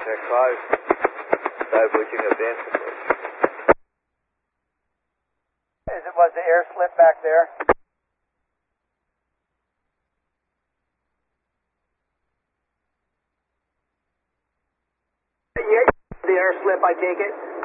Check 5 pushing advance approach. Was the air slip back there? Yeah, the air slip, I take it.